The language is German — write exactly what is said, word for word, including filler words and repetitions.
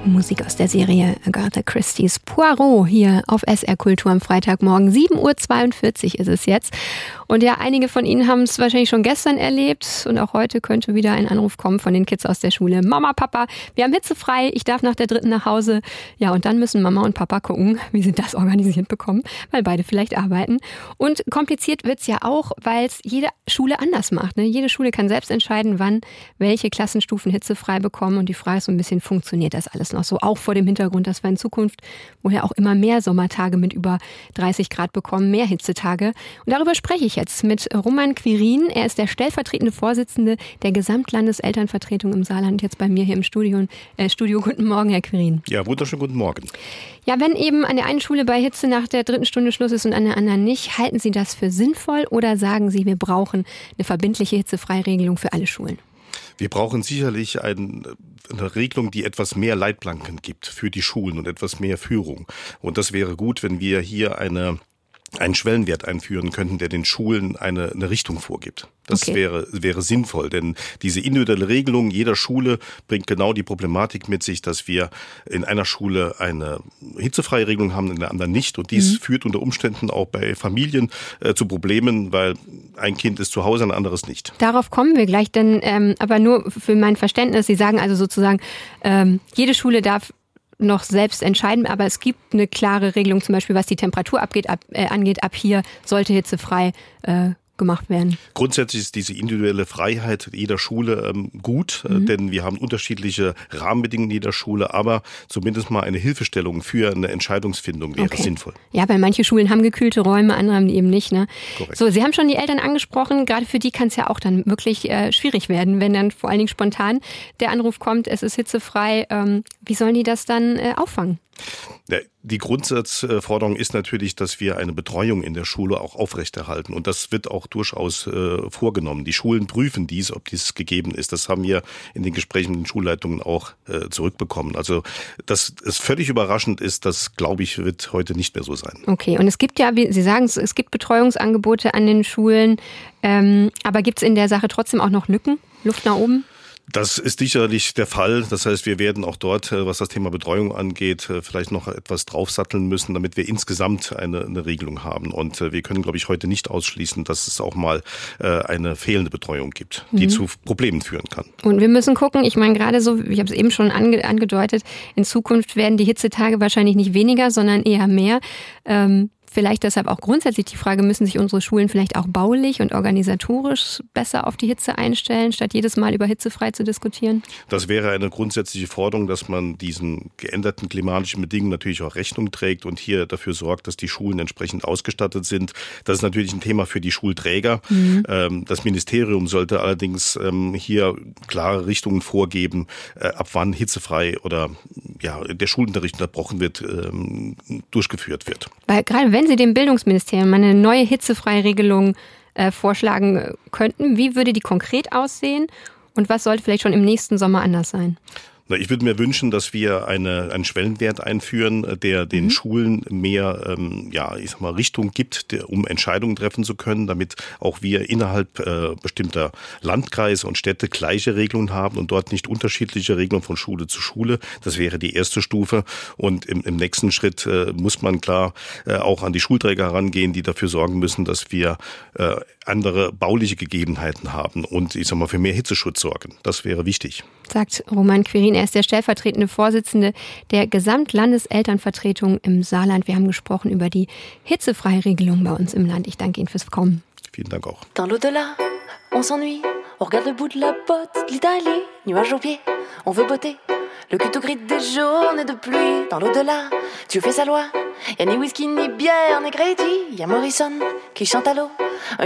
Musik aus der Serie Agatha Christie's Poirot hier auf S R Kultur am Freitagmorgen. sieben Uhr zweiundvierzig ist es jetzt. Und ja, einige von Ihnen haben es wahrscheinlich schon gestern erlebt. Und auch heute könnte wieder ein Anruf kommen von den Kids aus der Schule. Mama, Papa, wir haben hitzefrei. Ich darf nach der dritten nach Hause. Ja, und dann müssen Mama und Papa gucken, wie sie das organisiert bekommen, weil beide vielleicht arbeiten. Und kompliziert wird's ja auch, weil es jede Schule anders macht. Ne? Jede Schule kann selbst entscheiden, wann welche Klassenstufen hitzefrei bekommen. Und die Frage ist so ein bisschen, funktioniert das alles noch so? Auch vor dem Hintergrund, dass wir in Zukunft woher auch immer mehr Sommertage mit über dreißig Grad bekommen, mehr Hitzetage. Und darüber spreche ich jetzt mit Roman Quirin. Er ist der stellvertretende Vorsitzende der Gesamtlandeselternvertretung im Saarland, jetzt bei mir hier im Studio. Äh, Studio. Guten Morgen, Herr Quirin. Ja, wunderschönen guten Morgen. Ja, wenn eben an der einen Schule bei Hitze nach der dritten Stunde Schluss ist und an der anderen nicht, halten Sie das für sinnvoll oder sagen Sie, wir brauchen eine verbindliche Hitzefreiregelung für alle Schulen? Wir brauchen sicherlich ein, eine Regelung, die etwas mehr Leitplanken gibt für die Schulen und etwas mehr Führung. Und das wäre gut, wenn wir hier eine einen Schwellenwert einführen könnten, der den Schulen eine, eine Richtung vorgibt. Das okay. wäre, wäre sinnvoll, denn diese individuelle Regelung jeder Schule bringt genau die Problematik mit sich, dass wir in einer Schule eine hitzefreie Regelung haben, in der anderen nicht. Und dies mhm. führt unter Umständen auch bei Familien äh, zu Problemen, weil ein Kind ist zu Hause, ein anderes nicht. Darauf kommen wir gleich, denn ähm, aber nur für mein Verständnis, Sie sagen also sozusagen, ähm, jede Schule darf noch selbst entscheiden, aber es gibt eine klare Regelung, zum Beispiel was die Temperatur abgeht, ab, äh, angeht. Ab hier sollte hitzefrei äh, gemacht werden. Grundsätzlich ist diese individuelle Freiheit jeder Schule ähm, gut, mhm. äh, denn wir haben unterschiedliche Rahmenbedingungen jeder Schule, aber zumindest mal eine Hilfestellung für eine Entscheidungsfindung wäre okay. sinnvoll. Ja, weil manche Schulen haben gekühlte Räume, andere haben die eben nicht. Ne? Korrekt. So, Sie haben schon die Eltern angesprochen, gerade für die kann es ja auch dann wirklich äh, schwierig werden, wenn dann vor allen Dingen spontan der Anruf kommt, es ist hitzefrei. Ähm, wie sollen die das dann äh, auffangen? Die Grundsatzforderung ist natürlich, dass wir eine Betreuung in der Schule auch aufrechterhalten. Und das wird auch durchaus äh, vorgenommen. Die Schulen prüfen dies, ob dies gegeben ist. Das haben wir in den Gesprächen mit den Schulleitungen auch äh, zurückbekommen. Also, dass es völlig überraschend ist, das, glaube ich, wird heute nicht mehr so sein. Okay, und es gibt ja, wie Sie sagen, es gibt Betreuungsangebote an den Schulen. Ähm, aber gibt es in der Sache trotzdem auch noch Lücken? Luft nach oben? Das ist sicherlich der Fall. Das heißt, wir werden auch dort, was das Thema Betreuung angeht, vielleicht noch etwas draufsatteln müssen, damit wir insgesamt eine, eine Regelung haben. Und wir können, glaube ich, heute nicht ausschließen, dass es auch mal eine fehlende Betreuung gibt, die mhm. zu Problemen führen kann. Und wir müssen gucken, ich meine gerade so, ich habe es eben schon ange- angedeutet, in Zukunft werden die Hitzetage wahrscheinlich nicht weniger, sondern eher mehr. Ähm Vielleicht deshalb auch grundsätzlich die Frage, müssen sich unsere Schulen vielleicht auch baulich und organisatorisch besser auf die Hitze einstellen, statt jedes Mal über hitzefrei zu diskutieren? Das wäre eine grundsätzliche Forderung, dass man diesen geänderten klimatischen Bedingungen natürlich auch Rechnung trägt und hier dafür sorgt, dass die Schulen entsprechend ausgestattet sind. Das ist natürlich ein Thema für die Schulträger. Mhm. Das Ministerium sollte allerdings hier klare Richtungen vorgeben, ab wann hitzefrei oder ja, der Schulunterricht unterbrochen wird, durchgeführt wird. Weil gerade wenn Sie dem Bildungsministerium eine neue Hitzefreiregelung äh, vorschlagen könnten, wie würde die konkret aussehen und was sollte vielleicht schon im nächsten Sommer anders sein? Ich würde mir wünschen, dass wir eine, einen Schwellenwert einführen, der den mhm. Schulen mehr, ähm, ja, ich sag mal, Richtung gibt, der, um Entscheidungen treffen zu können, damit auch wir innerhalb äh, bestimmter Landkreise und Städte gleiche Regelungen haben und dort nicht unterschiedliche Regelungen von Schule zu Schule. Das wäre die erste Stufe. Und im, im nächsten Schritt äh, muss man klar äh, auch an die Schulträger herangehen, die dafür sorgen müssen, dass wir äh, andere bauliche Gegebenheiten haben und ich sag mal für mehr Hitzeschutz sorgen. Das wäre wichtig. Sagt Roman Quirin. Er ist der stellvertretende Vorsitzende der Gesamtlandeselternvertretung im Saarland. Wir haben gesprochen über die Hitzefreiregelung bei uns im Land. Ich danke Ihnen fürs Kommen. Vielen Dank auch. Dans l'au-delà, on s'ennuie. On regarde le bout de la botte, l'Italie, nuage aux pieds. On veut botter. Le cul tout gris des journées de pluie. Dans l'au-delà, Dieu fait sa loi. Y'a ni whisky, ni bière, ni crédit. Y'a Morrison qui chante à l'eau.